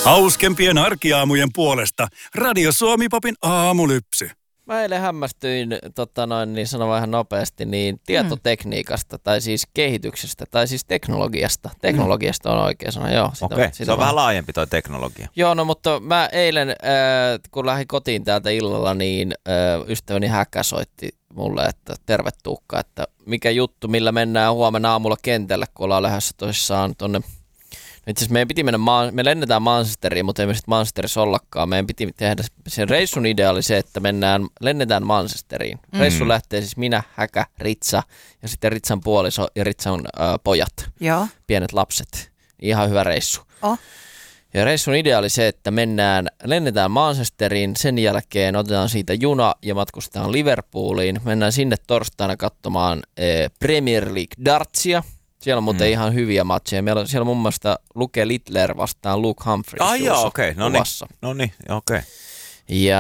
Hauskempien arkiaamujen puolesta Radio Suomi-popin aamulypsy. Mä eilen hämmästyin, niin sanon vähän nopeasti, niin tietotekniikasta tai siis kehityksestä tai siis teknologiasta. Teknologiasta on oikea sana, joo. Okei, se on vähän laajempi toi teknologia. Joo, no mutta mä eilen, kun lähdin kotiin täältä illalla, niin ystäväni Häkä soitti mulle, että terve Tuukka, että mikä juttu, millä mennään huomenna aamulla kentälle, kun ollaan lähdössä tosissaan tonne. Itse asiassa meidän piti mennä, me lennetään Manchesteriin, mutta ei me sitten Manchesterissa ollakaan. Meidän piti tehdä, sen reissun idea oli se, että lennetään Manchesteriin. Reissu lähtee siis minä, Häkä, Ritsa ja sitten Ritsan puoliso ja Ritsan pojat, pienet lapset. Ihan hyvä reissu. Ja reissun idea oli se, että lennetään Manchesteriin, sen jälkeen otetaan siitä juna ja matkustetaan Liverpooliin. Mennään sinne torstaina katsomaan Premier League dartsia. Siellä on muuten ihan hyviä matcheja. Siellä muun muassa Luke Littler vastaan Luke Humphries. Okei. No niin, okei. Ja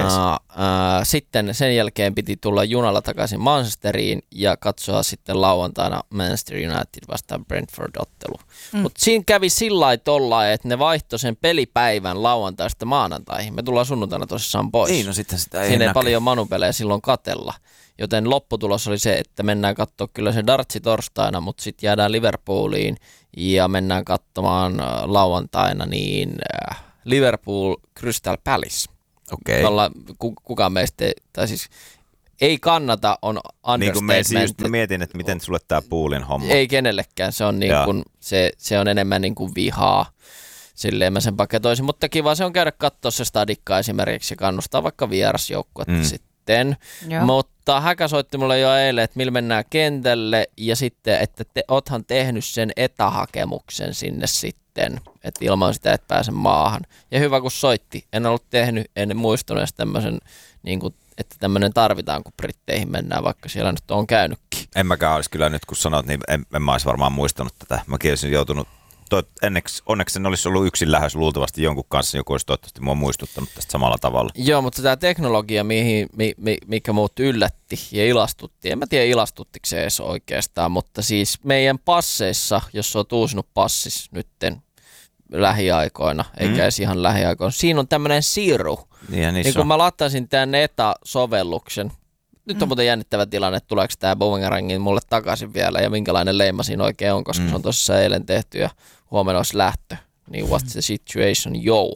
sitten sen jälkeen piti tulla junalla takaisin Manchesteriin ja katsoa sitten lauantaina Manchester United vastaan Brentford-ottelu. Mutta siinä kävi sillä lailla, että ne vaihtoi sen pelipäivän lauantaista maanantaihin. Me tullaan sunnuntaina tosissaan pois. Niin, no sitten sitä ei siinä ei paljon manupelejä silloin katella. Joten lopputulos oli se, että mennään katsoa kyllä se dartsi torstaina, mutta sitten jäädään Liverpooliin ja mennään katsomaan lauantaina niin Liverpool Crystal Palace. Okei. Kukaan meistä, tai siis ei kannata, on understatement. Niin kuin mä mietin, että miten sulle tää poolin homma. Ei kenellekään, se on, niin kuin, se on enemmän niin kuin vihaa. Silleen mä sen paketoisin, mutta kiva se on käydä katsoa se stadikka esimerkiksi ja kannustaa vaikka vierasjoukkuetta sitten. Mutta Häkä soitti mulle jo eilen, että millä mennään kentälle ja sitten, että oothan tehnyt sen etähakemuksen sinne sitten, että ilman sitä et pääse maahan. Ja hyvä kun soitti, en ollut tehnyt, en muistunut edes tämmöisen, niin kuin, että tämmöinen tarvitaan, kun Britteihin mennään, vaikka siellä nyt on käynytkin. En mäkään olisi kyllä nyt kun sanot, niin en mä olisi varmaan muistanut tätä. Mäkin olisin joutunut. Onneksi sen olisi ollut yksin lähes luultavasti jonkun kanssa, joku olisi toivottavasti mua muistuttanut tästä samalla tavalla. Joo, mutta tämä teknologia, mikä muut yllätti ja ilastutti, en mä tiedä ilastuttiko se edes oikeastaan, mutta siis meidän passeissa, jos on uusinut passis nytten lähiaikoina, eikä edes ihan lähiaikoina, siinä on tämmöinen siru. Niin kun mä laittaisin tämän ETA-sovelluksen, nyt on muuten jännittävä tilanne, että tuleeko tämä Boomerangin mulle takaisin vielä ja minkälainen leima siinä oikein on, koska se on tuossa eilen tehty ja huomenna olisi lähtö. Niin what's the situation,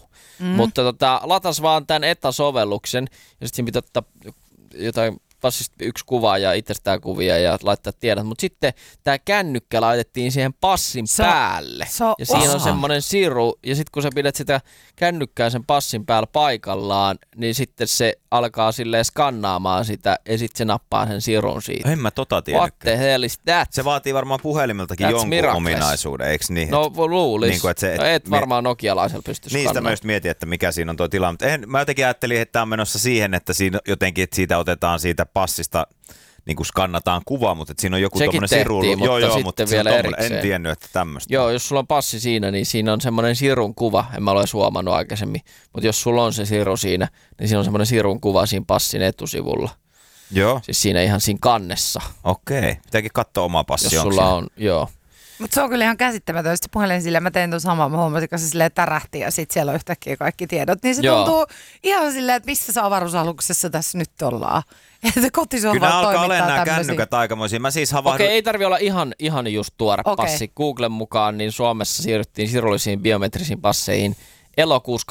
Mutta latas vaan tämän ETA-sovelluksen ja sitten siinä pitää ottaa jotain passista yksi kuva ja itsestään kuvia ja laittaa tiedot. Mutta sitten tämä kännykkä laitettiin siihen passin päälle. Ja siinä on semmoinen siru. Ja sitten kun sä pidät sitä kännykkää sen passin päällä paikallaan, niin sitten se alkaa silleen skannaamaan sitä ja sitten se nappaa sen sirun siitä. En mä tiedäkään. What the hell is that? Se vaatii varmaan puhelimeltakin jonkun ominaisuuden, eikö niin? No luulis. Niin et varmaan nokialaisella pysty skannaamaan. Niistä mä just mietin, että mikä siinä on tuo tila. Mutta mä jotenkin ajattelin, että tämä on menossa siihen, että siinä jotenkin, että siitä otetaan siitä passista niin kuin skannataan kuva, mutta siinä on joku tommoinen siru. Mutta vielä erikseen. En tiennyt, että tämmöistä. Joo, jos sulla on passi siinä, niin siinä on semmoinen sirun kuva. En mä ole huomannut aikaisemmin. Mutta jos sulla on se siru siinä, niin siinä on semmoinen sirun kuva siinä passin etusivulla. Joo. Siis siinä ihan siinä kannessa. Okei. Pitääkin katsoa omaa passia. Jos sulla on, joo. Mutta se on kyllä ihan käsittämätön. Sitten puhelin silleen, mä tein tuon samaa, mä huomasin, kun se silleen tärähti ja sitten siellä on yhtäkkiä kaikki tiedot. Niin se tuntuu ihan silleen, että missä se avaruusaluksessa tässä nyt ollaan. Että kotisohva kyllä toimittaa alkaa olemaan nämä tämmöisiä. kännykät aikamoisia. Mä siis havahdun. Okei, ei tarvi olla ihan just tuore passi. Googlen mukaan niin Suomessa siirryttiin sirullisiin biometrisiin passeihin elokuussa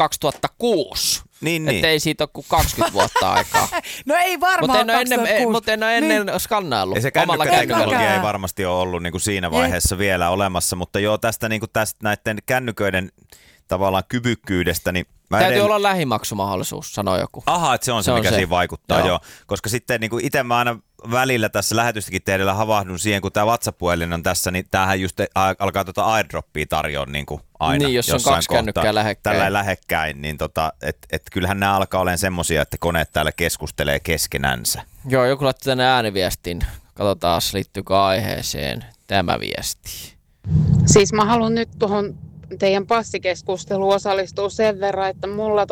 2006. Niin. Että ei siitä ole kuin 20 vuotta aikaa. No ei varmaan 2006. Mutta en ole ennen skannaillut. Ja se kännykkäteknologia ei varmasti ole ollut niin kuin siinä vaiheessa vielä olemassa, mutta joo, tästä näiden kännyköiden tavallaan kyvykkyydestä, niin täytyy olla lähimaksumahdollisuus, sanoo joku. Aha, että se on se, mikä siinä vaikuttaa, joo. Koska sitten niin kuin itse mä aina välillä tässä lähetystäkin tehdellä havahdun siihen, kun tämä WhatsApp-puhelin on tässä, niin tämähän just alkaa airdroppia tarjoa niin kuin aina. Niin, jos on kaksi kännykkää lähekkäin. Tällä lähekkäin, niin et kyllähän nämä alkaa olemaan semmosia, että koneet täällä keskustelee keskenänsä. Joo, joku laittoi tänne ääniviestin. Katsotaan, liittyykö aiheeseen tämä viesti. Siis mä haluan nyt tuohon teidän passikeskusteluun osallistua sen verran, että mulla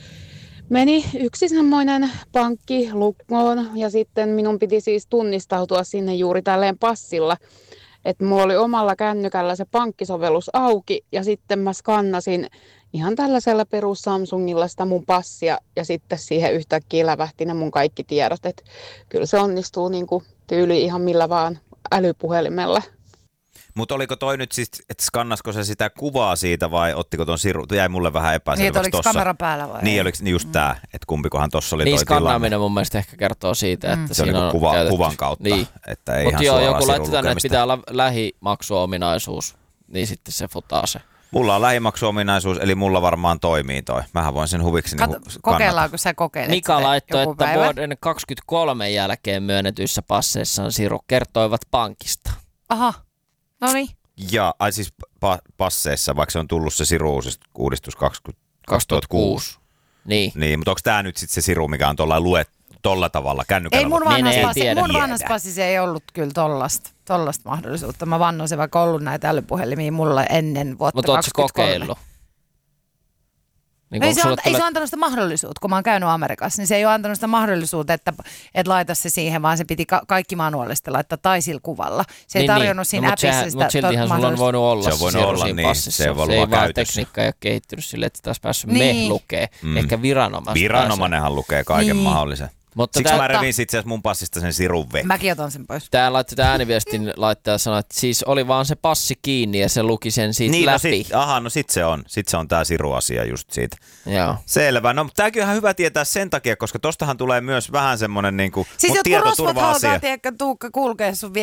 meni yksi semmoinen pankki lukkoon ja sitten minun piti siis tunnistautua sinne juuri tälleen passilla. Että mulla oli omalla kännykällä se pankkisovellus auki ja sitten mä skannasin ihan tällaisella perus Samsungilla sitä mun passia ja sitten siihen yhtäkkiä lävähti ne mun kaikki tiedot. Et kyllä se onnistuu niin kuin tyyli ihan millä vaan älypuhelimella. Mutta oliko toi nyt siis, että skannasko se sitä kuvaa siitä vai ottiko ton siru? Jäi mulle vähän epäselväksi oliko tossa. kamera päällä vai? Niin, oliko just tää, että kumpikohan tossa oli niin, toi tilanne. skannaaminen mun mielestä ehkä kertoo siitä, että Se on siinä niinku on kuvan kautta, niin. että ei Mutta ihan suoraan joku sirun laittaa tänne, että lukemista. pitää olla lähimaksuominaisuus, niin sitten se futaa se. Mulla on lähimaksuominaisuus, eli mulla varmaan toimii toi. Mähän voin sen huviksi Kokeillaanko sä kokeilet Mika sitä laittoi, joku että päivä? vuoden 2023 jälkeen myönnetyissä passeissaan siru kertoivat pankista. Aha, no niin. Ja siis passeissa, vaikka se on tullut se siru-uudistus 2006. Niin. Niin, mutta onko tämä nyt sitten se siru, mikä on tolla tavalla kännykällä? Ei mun tiedä. vanhassa passissa ei ollut kyllä tollasta mahdollisuutta. Mä vannoin vaikka ollut näitä älypuhelimia mulla ennen vuotta Mutta ootko 2023. kokeillut? Niin Ei se antanut sitä mahdollisuutta, kun mä oon käynyt Amerikassa, niin se ei ole antanut sitä mahdollisuutta, että laita se siihen, vaan se piti kaikki manuaalisesti laittaa tai sillä kuvalla. Se ei tarjonnut siinä appissa sitä mutta siltihän sulla on voinut olla se on voinut olla, siinä niin, passissa. se ei Se ei vaan käytössä. tekniikka ei ole kehittynyt silleen, että sitä olisi päässyt Niin. lukee. Ehkä Viranomainenhan lukee kaiken Niin. mahdollisen. Mutta Siksi mä revin itse asiassa mun passista sen sirun veke. Mäkin otan sen pois. Tää laittoi tämä ääniviestin laittaja sanoi, että siis oli vaan se passi kiinni ja se luki sen siitä Niin, läpi. sit se on tää siruasia just siitä. Joo. Selvä. No, tääkin on ihan hyvä tietää sen takia, koska tostahan tulee myös vähän semmonen niinku, Siis mut jotkut rosvot tietoturva-asia. halutaan, tiedätkö, Tuukka kulkea sun